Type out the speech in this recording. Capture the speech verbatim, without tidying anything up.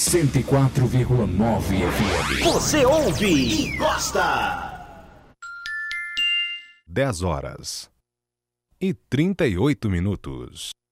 cento e quatro vírgula nove F M. Você ouve e gosta. dez horas e trinta e oito minutos.